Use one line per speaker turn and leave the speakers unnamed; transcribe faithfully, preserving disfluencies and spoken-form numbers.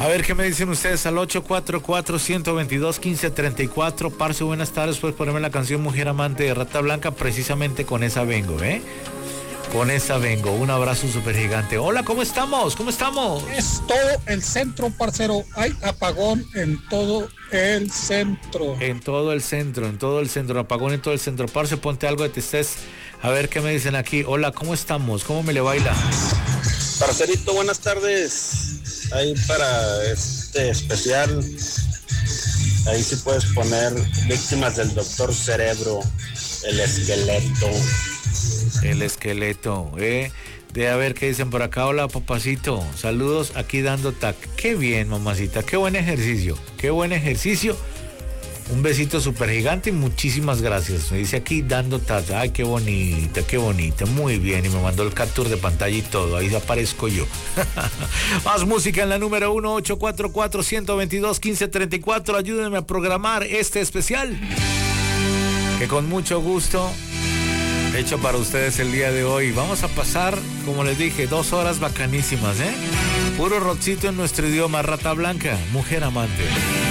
A ver, ¿qué me dicen ustedes? Al ocho cuatro cuatro, uno dos dos, uno cinco tres cuatro. Parce, buenas tardes. Puedes ponerme la canción Mujer Amante de Rata Blanca. Precisamente con esa vengo, ¿eh? Con esa vengo. Un abrazo súper gigante. Hola, ¿cómo estamos? ¿Cómo estamos?
Es todo el centro, parcero. Hay apagón en todo el centro.
En todo el centro, en todo el centro. Apagón en todo el centro. Parce, ponte algo de Testés. A ver qué me dicen aquí. Hola, ¿cómo estamos? ¿Cómo me le baila?
Parcerito, buenas tardes. Ahí para este especial, ahí sí puedes poner Víctimas del Doctor Cerebro, el esqueleto.
El esqueleto, eh. De a ver qué dicen por acá. Hola, papacito. Saludos aquí dando tac. Qué bien, mamacita. Qué buen ejercicio. Qué buen ejercicio. Un besito súper gigante y muchísimas gracias. Me dice aquí dando tac. Ay, qué bonita, qué bonita. Muy bien. Y me mandó el capture de pantalla y todo. Ahí aparezco yo. Más música en la número uno, ocho cuatro cuatro, uno dos dos, uno cinco tres cuatro. Ayúdenme a programar este especial, que con mucho gusto hecho para ustedes el día de hoy. Vamos a pasar, como les dije, dos horas bacanísimas, ¿eh? Puro rockcito en nuestro idioma. Rata Blanca, Mujer Amante.